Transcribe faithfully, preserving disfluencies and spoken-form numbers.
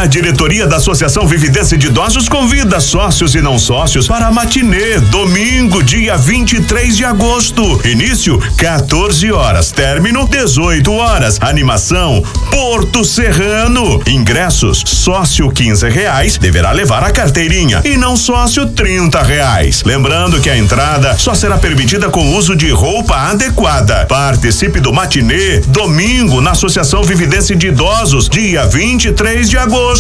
A diretoria da Associação Vividense de Idosos convida sócios e não sócios para a matinê, domingo, dia vinte e três de agosto. Início quatorze horas, término dezoito horas. Animação Porto Serrano. Ingressos sócio quinze reais, deverá levar a carteirinha, e não sócio trinta reais. Lembrando que a entrada só será permitida com uso de roupa adequada. Participe do matinê domingo na Associação Vividense de Idosos, dia vinte e três de agosto.